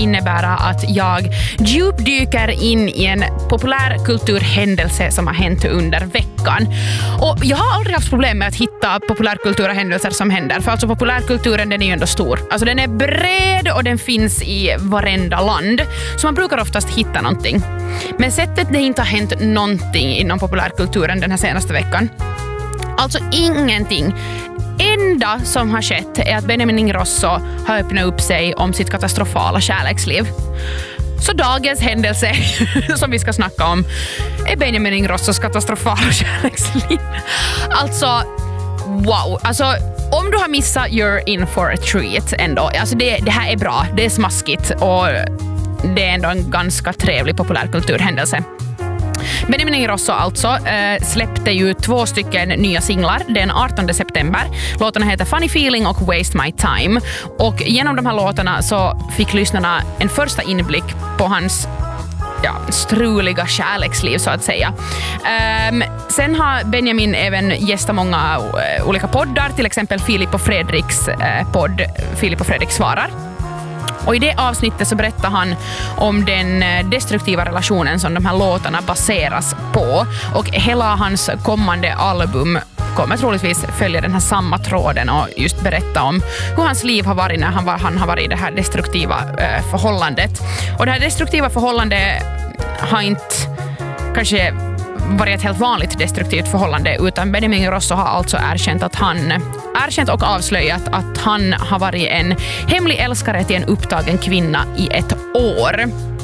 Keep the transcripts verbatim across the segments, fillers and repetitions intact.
innebära att jag djupdyker in i en populärkulturhändelse som har hänt under veckan. Och jag har aldrig haft problem med att hitta populärkulturhändelser som händer. För alltså populärkulturen, den är ju ändå stor. Alltså den är bred och den finns i varenda land. Så man brukar oftast hitta någonting. Men sättet det inte har hänt någonting inom populärkulturen den här senaste veckan. Alltså ingenting. Enda som har skett är att Benjamin Ingrosso har öppnat upp sig om sitt katastrofala kärleksliv. Så dagens händelse som vi ska snacka om är Benjamin Ingrossos katastrofala kärleksliv. Alltså, wow. Alltså, om du har missat, you're in for a treat ändå. Alltså det, det här är bra, det är smaskigt och det är ändå en ganska trevlig populärkulturhändelse. Benjamin Ingrosso alltså äh, släppte ju två stycken nya singlar den artonde september. Låtarna heter Funny Feeling och Waste My Time. Och genom de här låtarna så fick lyssnarna en första inblick på hans ja, struliga kärleksliv så att säga. Um, sen har Benjamin även gästat många uh, olika poddar, till exempel Filip och Fredriks uh, podd Filip och Fredrik svarar. Och i det avsnittet så berättar han om den destruktiva relationen som de här låtarna baseras på. Och hela hans kommande album kommer troligtvis följa den här samma tråden och just berätta om hur hans liv har varit när han, var, han har varit i det här destruktiva eh, förhållandet. Och det här destruktiva förhållandet har inte kanske varit ett helt vanligt destruktivt förhållande, utan Benjamin Ingrosso har alltså erkänt att han erkänt och avslöjat att han har varit en hemlig älskare till en upptagen kvinna i ett år.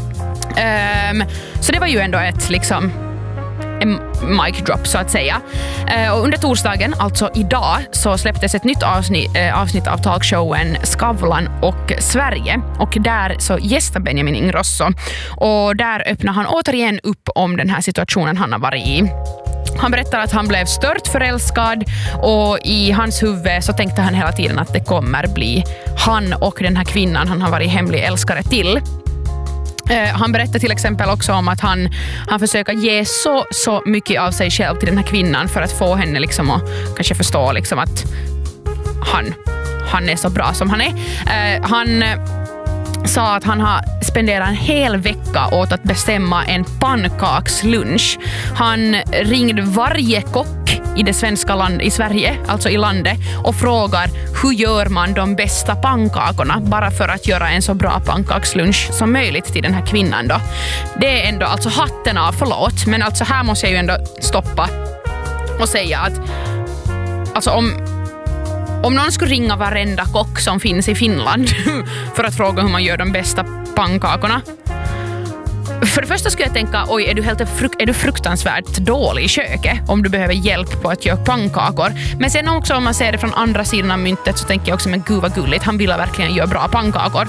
Um, så det var ju ändå ett liksom en mic drop så att säga. Uh, och under torsdagen, alltså idag, så släpptes ett nytt avsnitt, uh, avsnitt av talkshowen Skavlan och Sverige. Och där så gästar Benjamin Ingrosso. Och där öppnar han återigen upp om den här situationen han har varit i. Han berättar att han blev stört förälskad och i hans huvud så tänkte han hela tiden att det kommer bli han och den här kvinnan han har varit hemlig älskare till. Han berättar till exempel också om att han, han försöker ge så, så mycket av sig själv till den här kvinnan för att få henne liksom att kanske förstå liksom att han, han är så bra som han är. Han sa att han har spenderat en hel vecka åt att bestämma en pannkakslunch. Han ringde varje kock i det svenska land, i Sverige, alltså i landet, och frågar hur gör man de bästa pannkakorna bara för att göra en så bra pannkakslunch som möjligt till den här kvinnan då. Det är ändå alltså hatten av, förlåt, men alltså här måste jag ju ändå stoppa och säga att alltså om Om någon skulle ringa varenda kock som finns i Finland för att fråga hur man gör de bästa pannkakorna. För det första skulle jag tänka, oj, är du, helt fruk- är du fruktansvärt dålig i köket om du behöver hjälp på att göra pannkakor. Men sen också om man ser det från andra sidan av myntet så tänker jag också, men gud vad gulligt, han vill verkligen göra bra pannkakor.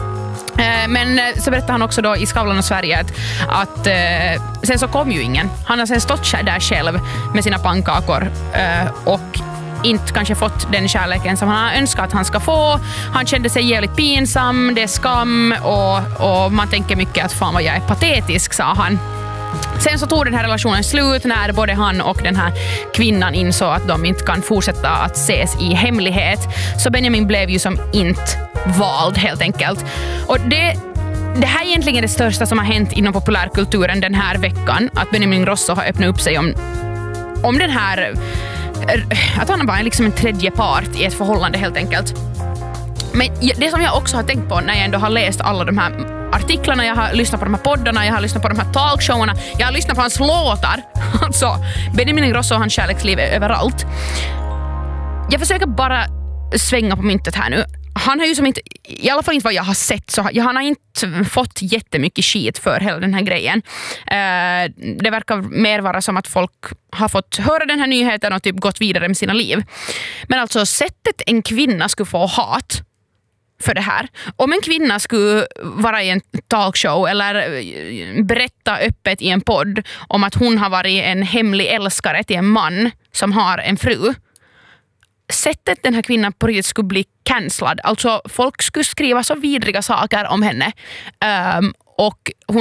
Men så berättar han också då i Skavlan och Sverige att, att eh, sen så kom ju ingen. Han har sen stått där själv med sina pannkakor eh, och inte kanske fått den kärleken som han har önskat att han ska få. Han kände sig jävligt pinsam, det är skam och, och man tänker mycket att fan vad jag är patetisk, sa han. Sen så tog den här relationen slut när både han och den här kvinnan insåg att de inte kan fortsätta att ses i hemlighet. Så Benjamin blev ju som inte vald helt enkelt. Och det Det här är egentligen det största som har hänt inom populärkulturen den här veckan. Att Benjamin Ingrosso har öppnat upp sig om, om den här, att han var liksom en tredje part i ett förhållande helt enkelt. Men det som jag också har tänkt på när jag ändå har läst alla de här artiklarna, jag har lyssnat på de här poddarna, jag har lyssnat på de här talkshowerna, jag har lyssnat på hans låtar. Alltså, Benjamin Ingrosso och hans kärleksliv är överallt. Jag försöker bara svänga på myntet här nu. Han har ju som inte, i alla fall inte vad jag har sett, så han har inte fått jättemycket skit för hela den här grejen. Eh, det verkar mer vara som att folk har fått höra den här nyheten och typ gått vidare med sina liv. Men alltså sättet en kvinna skulle få hat för det här. Om en kvinna skulle vara i en talkshow eller berätta öppet i en podd om att hon har varit en hemlig älskare till en man som har en fru, sättet den här kvinnan på riktigt skulle bli cancellad. Alltså folk skulle skriva så vidriga saker om henne. Um, och hon